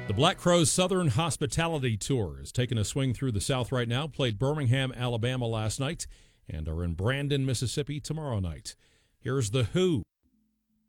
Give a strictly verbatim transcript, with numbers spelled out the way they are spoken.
The Black Crowes Southern Hospitality Tour is taking a swing through the South right now. Played Birmingham, Alabama last night and are in Brandon, Mississippi tomorrow night. Here's The Who.